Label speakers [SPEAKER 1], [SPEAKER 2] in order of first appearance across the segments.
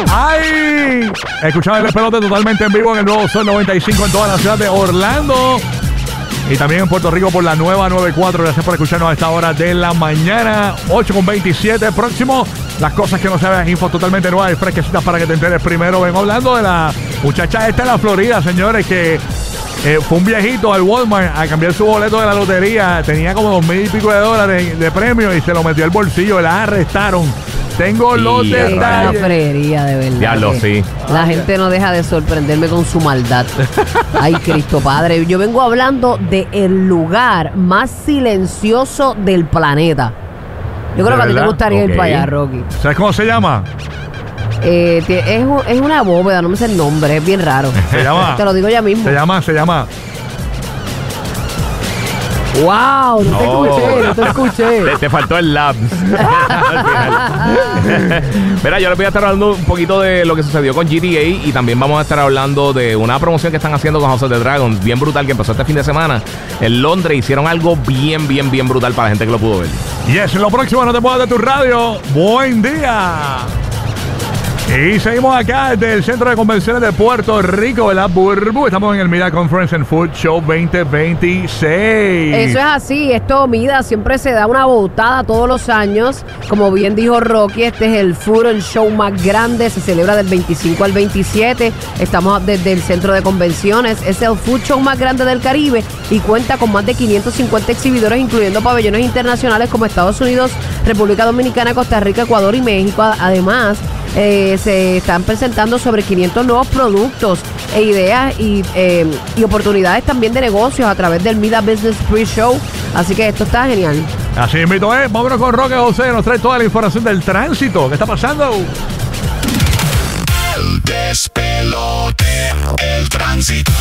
[SPEAKER 1] ¡Ay! Escuchando el despelote totalmente en vivo en el nuevo Sol 95 en toda la ciudad de Orlando. Y también en Puerto Rico por la nueva 94. Gracias por escucharnos a esta hora de la mañana. 8:27. Próximo, las cosas que no sabes, info totalmente nuevas y fresquecitas para que te enteres primero. Vengo hablando de la muchacha esta en la Florida, señores, que fue un viejito al Walmart a cambiar su boleto de la lotería. Tenía como $2,000 y pico de premio y se lo metió al bolsillo. La arrestaron. Tengo los detalles.
[SPEAKER 2] Una freguería, de verdad.
[SPEAKER 3] Diablo, sí.
[SPEAKER 2] La gente no deja de sorprenderme con su maldad. Ay, Cristo Padre. Yo vengo hablando de el lugar más silencioso del planeta. Yo creo que a ti te gustaría ir para allá, Rocky.
[SPEAKER 1] ¿Sabes cómo se llama?
[SPEAKER 2] Es una bóveda, no me sé el nombre, es bien raro.
[SPEAKER 1] Se llama.
[SPEAKER 2] Te lo digo ya mismo.
[SPEAKER 1] Se llama.
[SPEAKER 2] ¡Wow! No te escuché.
[SPEAKER 3] Te faltó el labs. Mira, yo les voy a estar hablando un poquito de lo que sucedió con GTA y también vamos a estar hablando de una promoción que están haciendo con House of the Dragon, bien brutal, que empezó este fin de semana. En Londres hicieron algo bien brutal para la gente que lo pudo ver.
[SPEAKER 1] Yes, lo próximo, no te muevas de tu radio. Buen día. Y seguimos acá desde el Centro de Convenciones de Puerto Rico, ¿verdad, Burbu? Estamos en el Mida Conference and Food Show 2026.
[SPEAKER 2] Eso es así, esto, Mida, siempre se da una botada todos los años. Como bien dijo Rocky, este es el Food and Show más grande, se celebra del 25 al 27. Estamos desde el Centro de Convenciones, es el Food Show más grande del Caribe y cuenta con más de 550 exhibidores, incluyendo pabellones internacionales como Estados Unidos, República Dominicana, Costa Rica, Ecuador y México. Además, se están presentando sobre 500 nuevos productos e ideas y oportunidades también de negocios a través del Mida Business Pre-Show. Así que esto está genial.
[SPEAKER 1] Así invito, vámonos con Roque José, nos trae toda la información del tránsito. ¿Qué está pasando?
[SPEAKER 4] El despelote, el tránsito.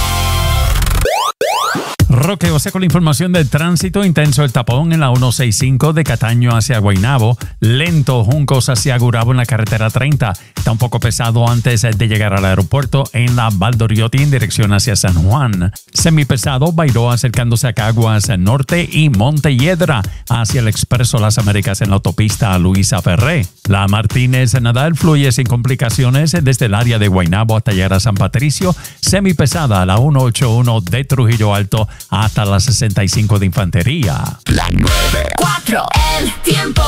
[SPEAKER 5] Roque José con la información del tránsito. Intenso el tapón en la 165 de Cataño hacia Guaynabo. Lento Juncos hacia Gurabo en la carretera 30. Está un poco pesado antes de llegar al aeropuerto en la Valdoriotti en dirección hacia San Juan. Semipesado Bairoa acercándose a Caguas Norte y Montelledra hacia el Expreso Las Américas en la autopista Luisa Ferré. La Martínez Nadal fluye sin complicaciones desde el área de Guaynabo hasta llegar a San Patricio. Semipesada a la 181 de Trujillo Alto hasta la 65 de Infantería.
[SPEAKER 4] La 94, el tiempo.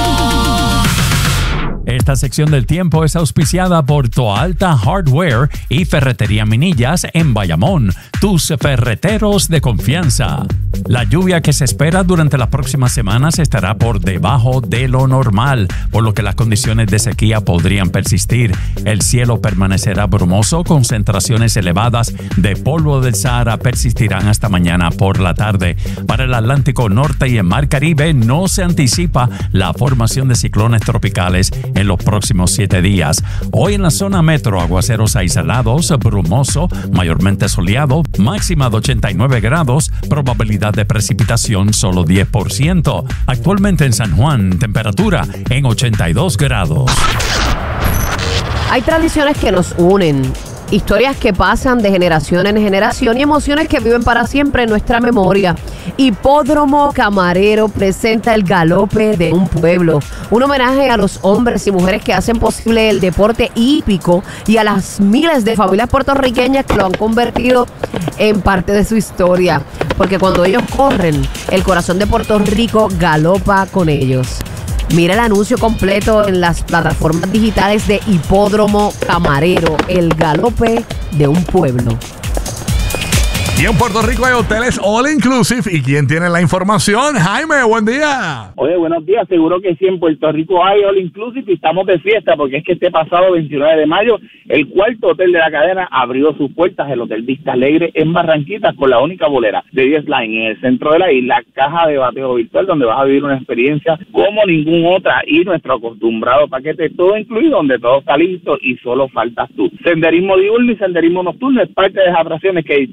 [SPEAKER 5] Esta sección del tiempo es auspiciada por Toalta Hardware y Ferretería Minillas en Bayamón, tus ferreteros de confianza. La lluvia que se espera durante las próximas semanas estará por debajo de lo normal, por lo que las condiciones de sequía podrían persistir. El cielo permanecerá brumoso, concentraciones elevadas de polvo del Sahara persistirán hasta mañana por la tarde. Para el Atlántico Norte y el Mar Caribe no se anticipa la formación de ciclones tropicales en los próximos 7 días. Hoy en la zona metro, aguaceros aislados, brumoso, mayormente soleado, máxima de 89 grados, probabilidad de precipitación solo 10%. Actualmente en San Juan, temperatura en 82 grados.
[SPEAKER 2] Hay tradiciones que nos unen, historias que pasan de generación en generación y emociones que viven para siempre en nuestra memoria. Hipódromo Camarero presenta el galope de un pueblo, un homenaje a los hombres y mujeres que hacen posible el deporte hípico y a las miles de familias puertorriqueñas que lo han convertido en parte de su historia, porque cuando ellos corren, el corazón de Puerto Rico galopa con ellos. Mira el anuncio completo en las plataformas digitales de Hipódromo Camarero, el galope de un pueblo.
[SPEAKER 1] Y en Puerto Rico hay hoteles all inclusive. ¿Y quién tiene la información? Jaime, buen día.
[SPEAKER 6] Oye, buenos días. Seguro que sí, en Puerto Rico hay all inclusive y estamos de fiesta porque es que este pasado 29 de mayo el cuarto hotel de la cadena abrió sus puertas, el Hotel Vista Alegre en Barranquitas, con la única bolera de 10 Line en el centro de la isla, caja de bateo virtual donde vas a vivir una experiencia como ninguna otra y nuestro acostumbrado paquete todo incluido donde todo está listo y solo faltas tú. Senderismo diurno y senderismo nocturno es parte de las atracciones que distinguen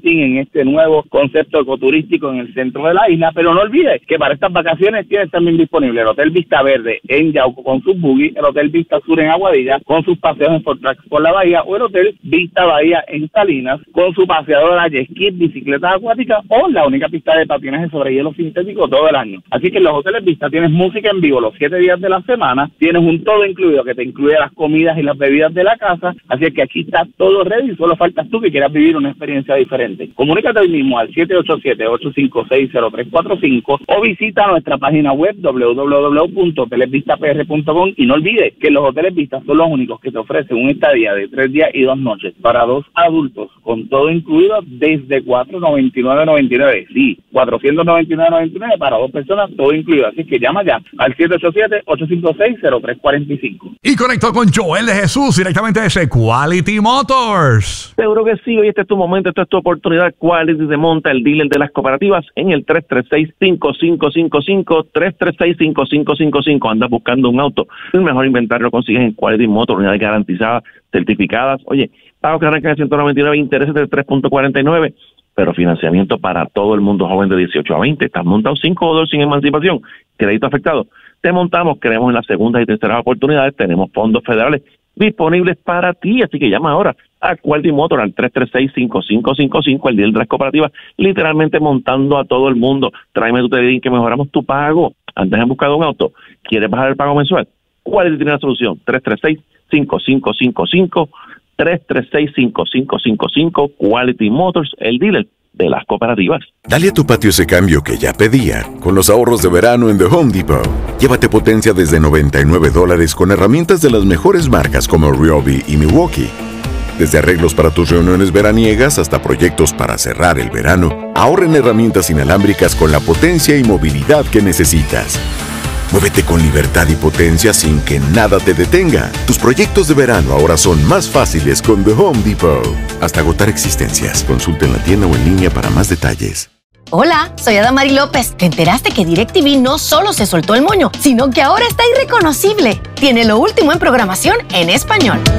[SPEAKER 6] este nuevo concepto ecoturístico en el centro de la isla, pero no olvides que para estas vacaciones tienes también disponible el Hotel Vista Verde en Yauco con sus buggy, el Hotel Vista Sur en Aguadilla con sus paseos en Fort Trax por la bahía, o el Hotel Vista Bahía en Salinas con su paseadora, jet ski, bicicletas acuáticas o la única pista de patinaje sobre hielo sintético todo el año. Así que en los Hoteles Vista tienes música en vivo los 7 días de la semana, tienes un todo incluido que te incluye las comidas y las bebidas de la casa, así que aquí está todo ready, solo faltas tú que quieras vivir una experiencia diferente. Comunícate hoy mismo al 787-856-0345 o visita nuestra página web www.hotelesvistapr.com y no olvides que los Hoteles Vista son los únicos que te ofrecen un estadía de 3 días y 2 noches para 2 adultos con todo incluido desde $499.99. Sí, $499.99 para 2 personas, todo incluido. Así que llama ya al 787-856-0345.
[SPEAKER 1] Y conectó con Joel de Jesús directamente desde Quality Motors.
[SPEAKER 7] Seguro que sí, hoy este es tu momento, esta es tu oportunidad. Quality se monta, el dealer de las cooperativas, en el 336-5555, 336-5555. Andas buscando un auto, el mejor inventario lo consigues en Quality Motors, unidades garantizadas, certificadas. Oye, pagos que arrancan en 199, intereses del 3.49, pero financiamiento para todo el mundo joven de 18 a 20. Estás montado $5 sin emancipación, crédito afectado. Te montamos, creemos en las segundas y terceras oportunidades, tenemos fondos federales disponibles para ti, así que llama ahora a Quality Motor al 336-5555, el dealer de las cooperativas, literalmente montando a todo el mundo. Tráeme tu TDI que mejoramos tu pago. Antes has buscado un auto, ¿quieres bajar el pago mensual? Quality tiene la solución, 336-5555, 336-5555, Quality Motors, el dealer de las cooperativas.
[SPEAKER 8] Dale a tu patio ese cambio que ya pedía con los ahorros de verano en The Home Depot. Llévate potencia desde $99 con herramientas de las mejores marcas como Ryobi y Milwaukee. Desde arreglos para tus reuniones veraniegas hasta proyectos para cerrar el verano, ahorra en herramientas inalámbricas con la potencia y movilidad que necesitas. Muévete con libertad y potencia sin que nada te detenga. Tus proyectos de verano ahora son más fáciles con The Home Depot. Hasta agotar existencias. Consulta en la tienda o en línea para más detalles.
[SPEAKER 9] Hola, soy Adamari López. ¿Te enteraste que DirecTV no solo se soltó el moño, sino que ahora está irreconocible? Tiene lo último en programación en español.